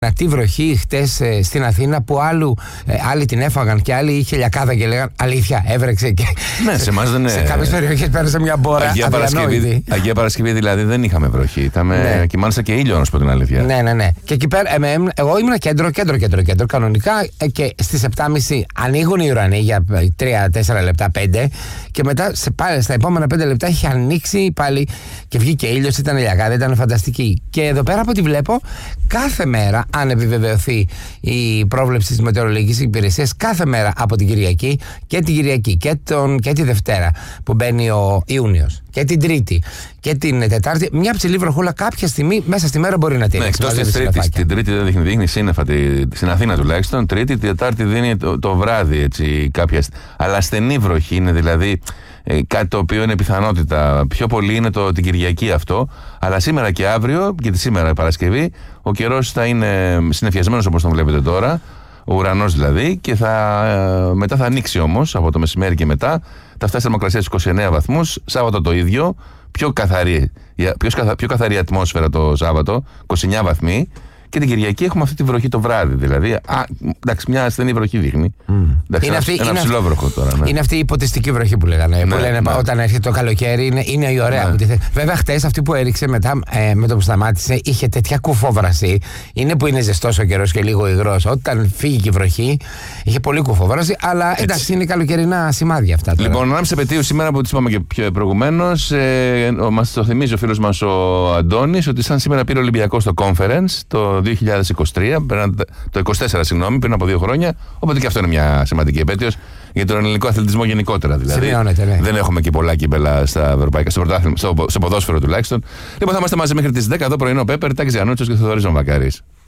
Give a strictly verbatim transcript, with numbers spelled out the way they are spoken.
Τι βροχή χτες ε, στην Αθήνα που άλλου, ε, άλλοι την έφαγαν και άλλοι είχε λιακάδα και λέγαν αλήθεια, έβρεξε. Και ναι, σε εμάς δεν είναι. Σε κάποιες περιοχές πέρασε μια μπόρα. Αγία Παρασκευή, Αγία Παρασκευή δηλαδή δεν είχαμε βροχή. Είχαμε ναι. Και μάλιστα και ήλιο, να σου πω την αλήθεια. Ναι, ναι, ναι. Και εκεί πέρα, ε, ε, εγώ ήμουν κέντρο, κέντρο, κέντρο, κέντρο κανονικά ε, και στις επτά και μισή ανοίγουν οι ουρανοί για τρία τέσσερα λεπτά, πέντε και μετά σε, πάλι, στα επόμενα πέντε λεπτά είχε ανοίξει πάλι και βγήκε ήλιος, ήταν λιακάδα, ήταν φανταστική. Και εδώ πέρα από ό,τι βλέπω, κάθε μέρα, αν επιβεβαιωθεί η πρόβλεψη της Μετεωρολογικής Υπηρεσίας, κάθε μέρα από την Κυριακή και την Κυριακή και, τον, και τη Δευτέρα που μπαίνει ο Ιούνιος και την Τρίτη και την Τετάρτη, μια ψηλή βροχούλα κάποια στιγμή μέσα στη μέρα μπορεί να την ναι, εκτός της Τρίτης. Την Τρίτη δεν δείχνει, δείχνει σύννεφα στην Αθήνα τουλάχιστον. Τρίτη, Τετάρτη δίνει το, το βράδυ έτσι, κάποια. Αλλά στενή βροχή είναι δηλαδή. Ε, κάτι το οποίο είναι πιθανότητα. Πιο πολύ είναι το, την Κυριακή αυτό. Αλλά σήμερα και αύριο, και τη σήμερα Παρασκευή, ο καιρός θα είναι συννεφιασμένος όπως τον βλέπετε τώρα. Ο ουρανός δηλαδή. Και θα, ε, μετά θα ανοίξει όμως από το μεσημέρι και μετά. Θα φτάσει θερμοκρασία στους είκοσι εννέα βαθμούς. Σάββατο το ίδιο. Πιο καθαρή, πιο, πιο καθαρή ατμόσφαιρα το Σάββατο. είκοσι εννέα βαθμοί. Και την Κυριακή έχουμε αυτή τη βροχή το βράδυ. Δηλαδή, α, εντάξει, μια ασθενή βροχή δείχνει. Mm. Εντάξει, είναι αυτή, ένα ψηλό βροχό τώρα. Ναι. Είναι αυτή η υποτιστική βροχή που λέγανε. Ναι, που λένε ναι. Όταν έρχεται το καλοκαίρι, είναι, είναι η ωραία. Ναι. Που βέβαια, χτες αυτή που έριξε μετά, ε, με το που σταμάτησε, είχε τέτοια κουφόβραση. Είναι που είναι ζεστός ο καιρός και λίγο υγρός. Όταν φύγει και η βροχή, είχε πολύ κουφόβραση. Αλλά εντάξει, έτσι. Είναι καλοκαιρινά σημάδια αυτά. Τώρα. Λοιπόν, ανάμεσα επετείου σήμερα που τις είπαμε και πιο προηγουμένως, ε, μας το θυμίζει ο φίλος μας ο Αντώνης ότι σαν σήμερα πήρε Ολυμπιακό στο Conference το δύο χιλιάδες είκοσι τρία, το είκοσι τέσσερα συγγνώμη, πριν από δύο χρόνια. Οπότε και αυτό είναι μια σημαντική επέτειος για τον ελληνικό αθλητισμό γενικότερα. Δηλαδή. Ναι. Δεν έχουμε και πολλά κύπελα στα ευρωπαϊκά, στο, στο, στο ποδόσφαιρο τουλάχιστον. Λοιπόν, θα είμαστε μαζί μέχρι τις δέκα εδώ πρωινό Πέπερ, Τάκης Γιαννούτσος και Θοδωρής Βακαρής.